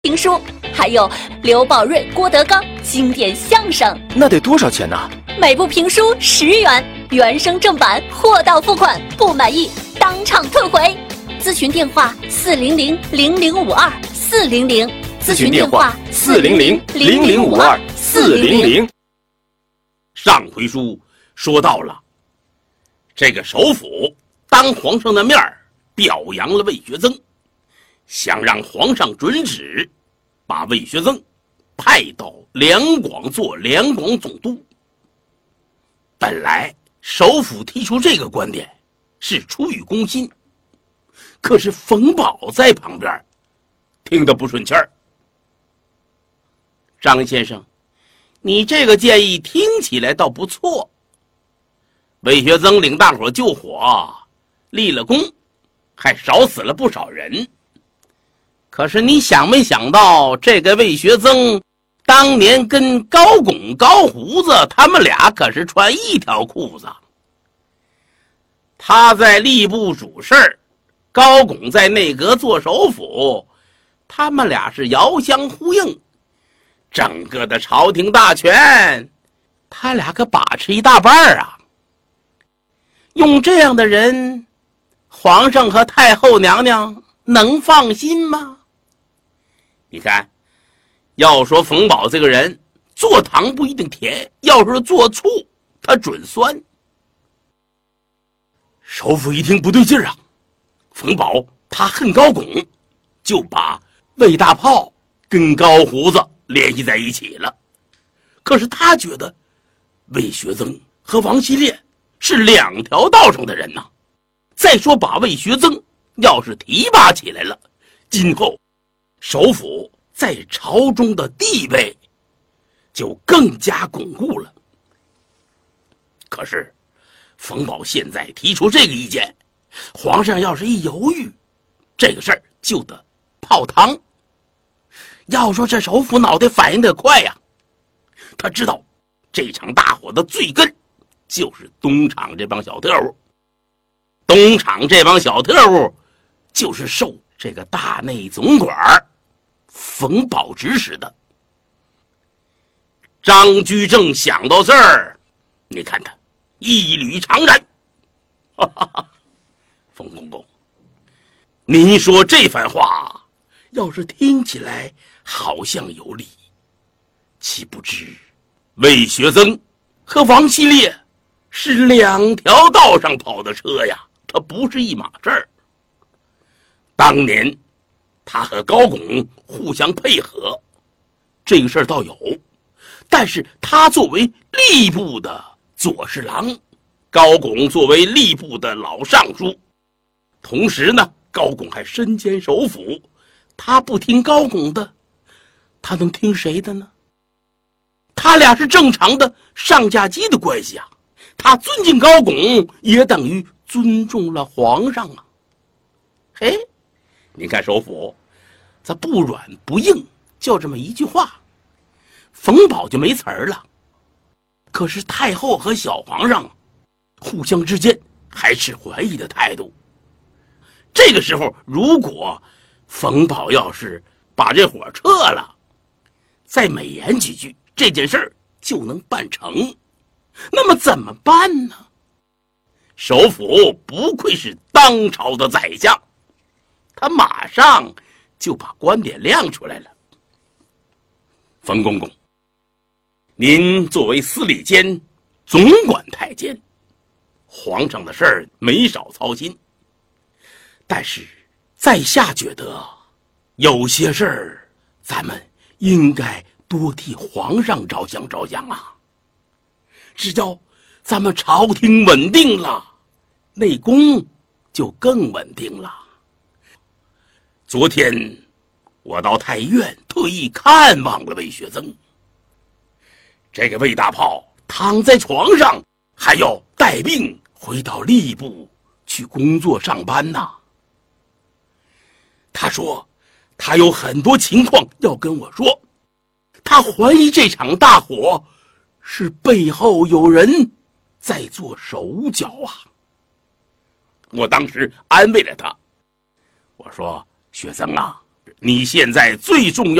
评书，还有刘宝瑞、郭德纲经典相声。 那得多少钱呢？ 每部评书10元，原声正版，货到付款，不满意当场退回。咨询电话400-0052，400。 咨询电话400-0052，400。 上回书说到了，这个首辅当皇上的面表扬了魏学增，想让皇上准旨把魏学增派到两广做两广总督。本来首辅提出这个观点是出于公心，可是冯保在旁边听得不顺气儿。张先生，你这个建议听起来倒不错，魏学增领大伙救火立了功，还少死了不少人。可是你想没想到，这个魏学增当年跟高拱、高胡子他们俩可是穿一条裤子。他在吏部主事，高拱在内阁做首辅，他们俩是遥相呼应，整个的朝廷大权他俩可把持一大半啊。用这样的人，皇上和太后娘娘能放心吗？你看，要说冯保这个人做糖不一定甜，要是做醋他准酸。首辅一听不对劲儿啊，冯保他恨高拱，就把魏大炮跟高胡子联系在一起了。可是他觉得魏学增和王希烈是两条道上的人呐。再说把魏学增要是提拔起来了，今后首辅在朝中的地位就更加巩固了。可是冯保现在提出这个意见，皇上要是一犹豫，这个事儿就得泡汤。要说这首辅脑袋反应得快呀，他知道这场大火的罪根就是东厂这帮小特务，东厂这帮小特务就是受这个大内总管冯保指使的。张居正想到这儿，你看他一缕长髯，冯公公，您说这番话要是听起来好像有理，岂不知魏学增和王希烈是两条道上跑的车呀，他不是一码事儿。当年他和高拱互相配合，这个事儿倒有，但是他作为吏部的左侍郎，高拱作为吏部的老尚书，同时呢，高拱还身兼首辅，他不听高拱的，他能听谁的呢？他俩是正常的上下级的关系啊，他尊敬高拱也等于尊重了皇上啊。嘿，你看首辅他不软不硬，就这么一句话，冯保就没词儿了。可是太后和小皇上互相之间还持怀疑的态度。这个时候如果冯保要是把这火撤了，再美言几句，这件事儿就能办成。那么怎么办呢？首辅不愧是当朝的宰相，他马上就把观点亮出来了。冯公公，您作为司礼监总管太监，皇上的事儿没少操心，但是在下觉得有些事儿咱们应该多替皇上着想着想啊。只要咱们朝廷稳定了，内宫就更稳定了。昨天我到太医院特意看望了魏学增，这个魏大炮躺在床上，还要带病回到吏部去工作上班呢。他说他有很多情况要跟我说，他怀疑这场大火是背后有人在做手脚啊。我当时安慰了他，我说学增啊， 你现在最重要